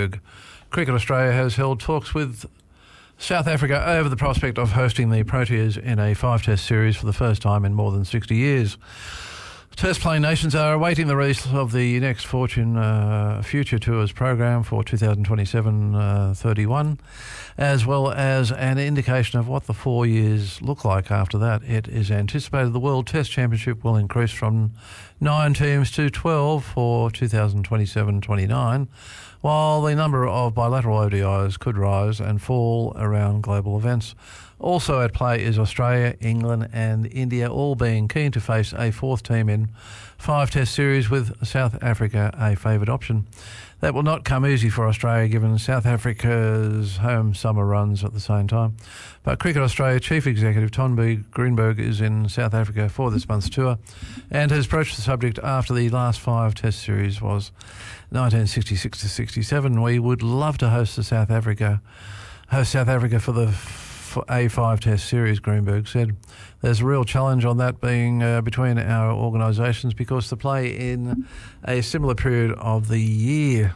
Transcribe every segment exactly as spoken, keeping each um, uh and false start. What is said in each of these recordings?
Greenberg. Cricket Australia has held talks with South Africa over the prospect of hosting the Proteas in a five-test series for the first time in more than sixty years. Test playing nations are awaiting the release of the Next Fortune uh, Future Tours program for two thousand twenty-seven thirty-one, as well as an indication of what the four years look like after that. It is anticipated the World Test Championship will increase from nine teams to twelve for two thousand twenty-seven twenty-nine, while the number of bilateral O D Is could rise and fall around global events. Also at play is Australia, England and India, all being keen to face a fourth team in five test series, with South Africa a favoured option. That will not come easy for Australia given South Africa's home summer runs at the same time. But Cricket Australia Chief Executive Tom Greenberg is in South Africa for this month's tour and has broached the subject after the last five test series was nineteen sixty-six to sixty-seven. We would love to host the South Africa, host South Africa for the for a five-test series, Greenberg said. There's a real challenge on that being uh, between our organisations because to play in a similar period of the year.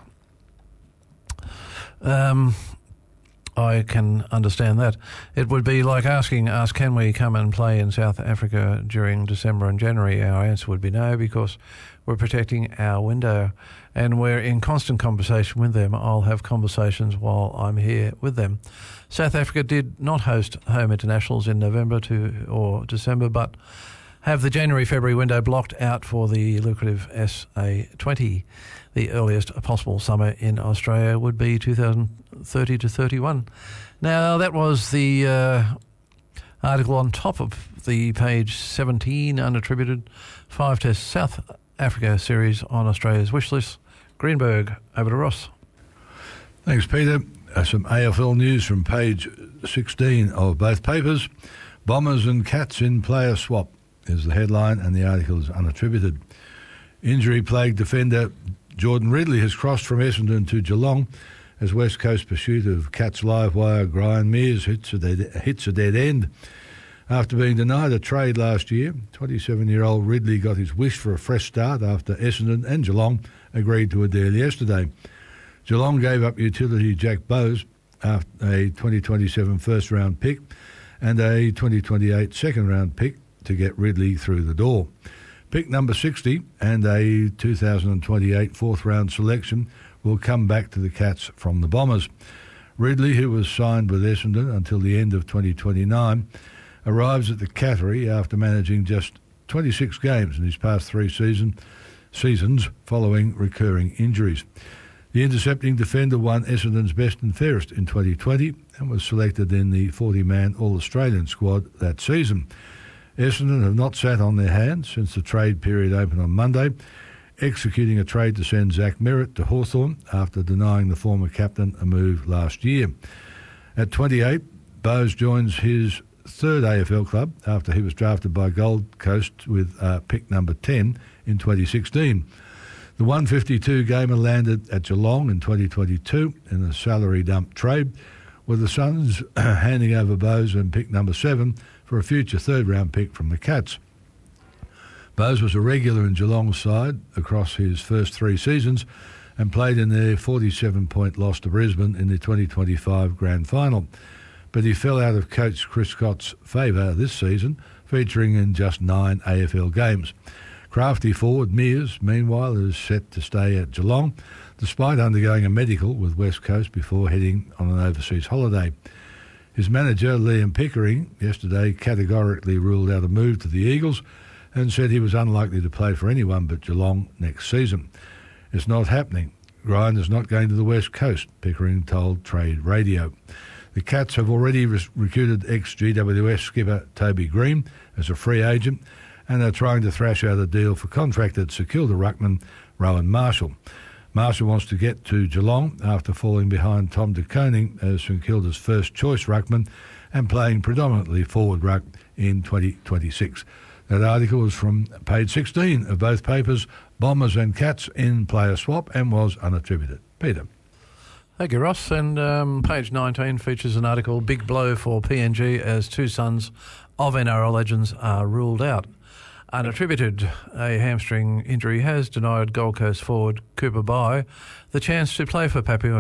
Um, I can understand that. It would be like asking us, can we come and play in South Africa during December and January? Our answer would be no, because we're protecting our window and we're in constant conversation with them. I'll have conversations while I'm here with them. South Africa did not host home internationals in November to or December, but have the January-February window blocked out for the lucrative S A twenty. The earliest possible summer in Australia would be two thousand thirty to thirty-one. Now, that was the uh, article on top of the page seventeen, unattributed, five-test South Africa series on Australia's wish list. Greenberg, over to Ross. Thanks, Peter. Uh, some A F L news from page sixteen of both papers. Bombers and Cats in player swap is the headline, and the article is unattributed. Injury-plagued defender Jordan Ridley has crossed from Essendon to Geelong as West Coast pursuit of Cats live wire Brian Mears hits a dead, hits a dead end. After being denied a trade last year, twenty-seven-year-old Ridley got his wish for a fresh start after Essendon and Geelong agreed to a deal yesterday. Geelong gave up utility Jack Bowes, after a twenty twenty-seven first-round pick and a twenty twenty-eight second-round pick to get Ridley through the door. Pick number sixty and a two thousand twenty-eight fourth-round selection will come back to the Cats from the Bombers. Ridley, who was signed with Essendon until the end of twenty twenty-nine, arrives at the Cattery after managing just twenty-six games in his past three season, seasons following recurring injuries. The intercepting defender won Essendon's best and fairest in twenty twenty and was selected in the forty-man All-Australian squad that season. Essendon have not sat on their hands since the trade period opened on Monday, executing a trade to send Zach Merritt to Hawthorn after denying the former captain a move last year. At twenty-eight, Bowes joins his third A F L club after he was drafted by Gold Coast with uh, pick number ten in twenty sixteen. The one fifty-two gamer landed at Geelong in twenty twenty-two in a salary dump trade, with the Suns handing over Bowes and pick number seven for a future third-round pick from the Cats. Bowes was a regular in Geelong's side across his first three seasons and played in their forty-seven point loss to Brisbane in the twenty twenty-five Grand Final. But he fell out of coach Chris Scott's favour this season, featuring in just nine A F L games. Crafty forward Mears, meanwhile, is set to stay at Geelong, despite undergoing a medical with West Coast before heading on an overseas holiday. His manager, Liam Pickering, yesterday categorically ruled out a move to the Eagles and said he was unlikely to play for anyone but Geelong next season. It's not happening. Grind is not going to the West Coast, Pickering told Trade Radio. The Cats have already re- recruited ex-G W S skipper Toby Green as a free agent and are trying to thrash out a deal for contracted St Kilda ruckman Rowan Marshall. Marshall wants to get to Geelong after falling behind Tom de Koning as St Kilda's first-choice ruckman and playing predominantly forward ruck in twenty twenty-six. That article was from page sixteen of both papers, Bombers and Cats in player swap, and was unattributed. Peter. Thank you, Ross. And um, page nineteen features an article, Big Blow for P N G as two sons of N R L legends are ruled out. Unattributed, a hamstring injury has denied Gold Coast forward Cooper Bye the chance to play for Papua